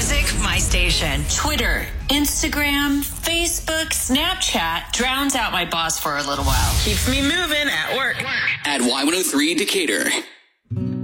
music, my station. Twitter, Instagram, Facebook, Snapchat drowns out my boss for a little while. Keeps me moving at work. At Y103 Decatur.